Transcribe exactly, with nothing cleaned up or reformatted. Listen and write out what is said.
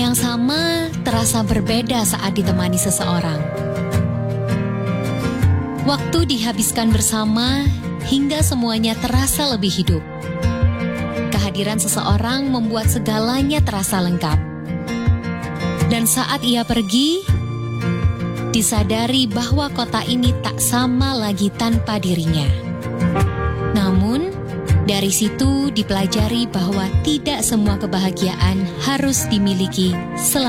yang sama terasa berbeda saat ditemani seseorang. Waktu dihabiskan bersama hingga semuanya terasa lebih hidup. Kehadiran seseorang membuat segalanya terasa lengkap. Dan saat ia pergi, disadari bahwa kota ini tak sama lagi tanpa dirinya. Namun, dari situ dipelajari bahwa tidak semua kebahagiaan harus dimiliki selama